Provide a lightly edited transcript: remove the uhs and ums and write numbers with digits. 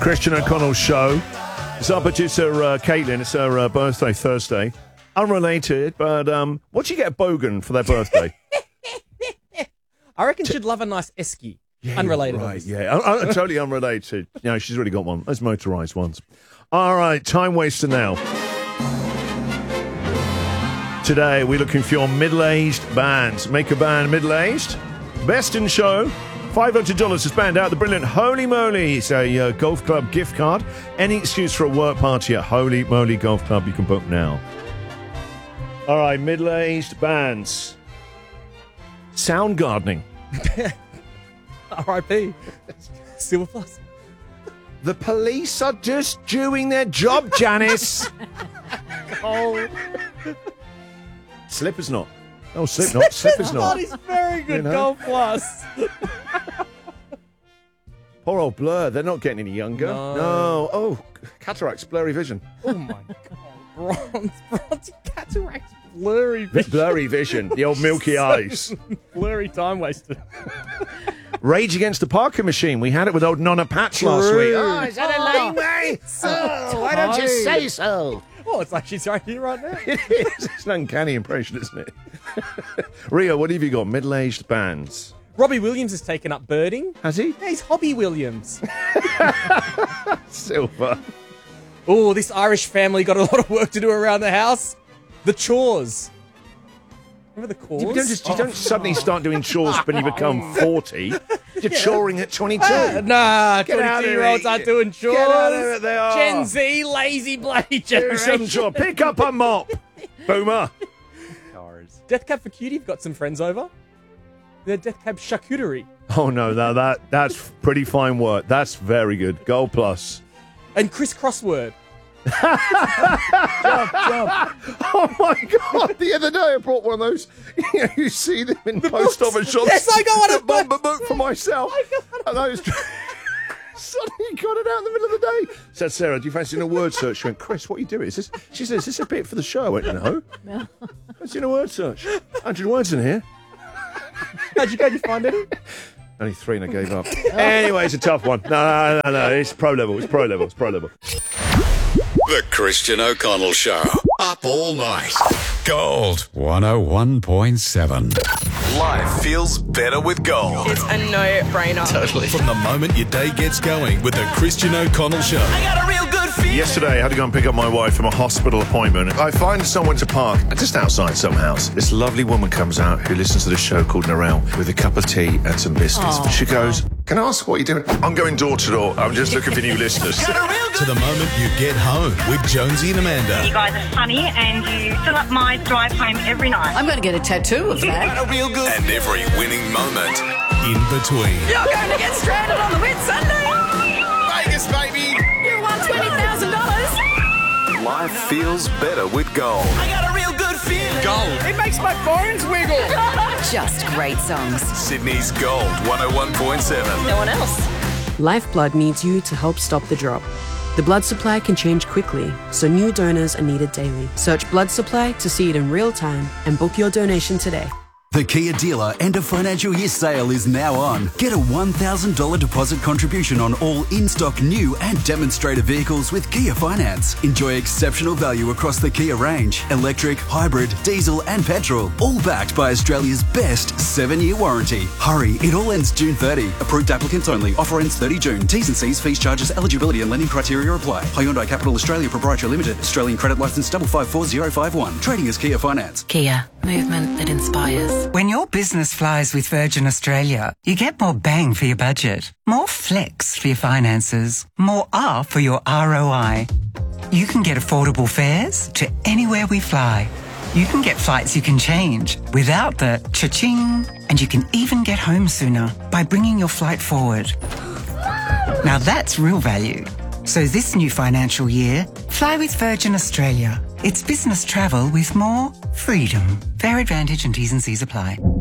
Christian O'Connell Show. It's our producer, Caitlin. It's her birthday Thursday. Unrelated, but what do you get a Bogan for their birthday? I reckon she'd love a nice esky. Yeah, unrelated. Right, yeah. Totally unrelated. Yeah, she's already got one. Those motorised ones. All right, time waster now. Today, we're looking for your middle-aged bands. Make a band middle-aged. Best in show. $500 to spend out the brilliant Holy Moly. It's a golf club gift card. Any excuse for a work party at Holy Moly Golf Club, you can book now. All right, middle-aged bands. Sound gardening. R.I.P. Silver Plus. The police are just doing their job, Janice. Oh. Slipper's not. Oh, Slipper's not. That is very good, Gold Plus. Poor old Blur. They're not getting any younger. No. Oh, cataracts, blurry vision. Oh, my God. Bronze cataracts, blurry vision. Blurry vision. The old milky eyes. Blurry time wasted. Rage Against the Parking Machine. We had it with old Nonna Patch last week. Oh, is that a lame way? Oh, why don't you say so? Oh, it's like she's right here right now. It is. It's an uncanny impression, isn't it? Rio, what have you got? Middle-aged bands. Robbie Williams has taken up birding. Has he? Yeah, he's Hobby Williams. Silver. Oh, this Irish family got a lot of work to do around the house. The chores. Remember the chores? You don't suddenly start doing chores when you become 40. You're choring at 22. Nah, 22-year-olds aren't doing chores. Get out of it, they are. Gen Z, lazy bloody Do some generation. chore. Pick up a mop. Boomer. Death Cab for Cutie have got some friends over. They're Death Cab Charcuterie. Oh, no, that's pretty fine work. That's very good. Gold Plus. And Chris Crossword. Jump. Oh, my God. The other day I brought one of those. You see them in post office shops. Yes, I got one of those. A book for myself. And those. Suddenly got it out in the middle of the day. Said, Sarah, do you fancy a word search? She went, Chris, what are you doing? She says, is this a bit for the show? I went, no. Fancy a word search. 100 words in here. How'd you find any? Only 3 and I gave up. Anyway, it's a tough one. No. It's pro level. It's pro level. The Christian O'Connell Show. Up all night. Gold 101.7. Life feels better with Gold. It's a no-brainer. Totally. From the moment your day gets going with the Christian O'Connell Show. I got a real good feeling. Yesterday, I had to go and pick up my wife from a hospital appointment. I find someone to park just outside some house. This lovely woman comes out who listens to the show called Narelle with a cup of tea and some biscuits. Aww. She goes, can I ask what you're doing? I'm going door to door. I'm just looking for new listeners. To the moment you get home with Jonesy and Amanda. You guys are funny and you fill up my drive home every night. I'm going to get a tattoo of that. A real good. And every winning moment in between. You're going to get stranded on the Whit Sunday. Vegas, baby. You won $20,000. Life feels better with Gold. I got a real good feeling. Gold. It makes my bones wiggle. Just great songs. Sydney's Gold 101.7. No one else. Lifeblood needs you to help stop the drop. The blood supply can change quickly, so new donors are needed daily. Search blood supply to see it in real time and book your donation today. The Kia dealer end of financial year sale is now on. Get a $1,000 deposit contribution on all in-stock new and demonstrator vehicles with Kia Finance. Enjoy exceptional value across the Kia range. Electric, hybrid, diesel and petrol. All backed by Australia's best 7-year warranty. Hurry, it all ends June 30. Approved applicants only. Offer ends 30 June. T's and C's, fees, charges, eligibility and lending criteria apply. Hyundai Capital Australia Proprietary Limited. Australian credit licence 554051. Trading as Kia Finance. Kia. Movement that inspires. When your business flies with Virgin Australia, you get more bang for your budget, more flex for your finances, more R for your ROI. You can get affordable fares to anywhere we fly. You can get flights you can change without the cha-ching, and you can even get home sooner by bringing your flight forward. Now that's real value. So this new financial year, fly with Virgin Australia. It's business travel with more freedom. Fare advantage and T's and C's apply.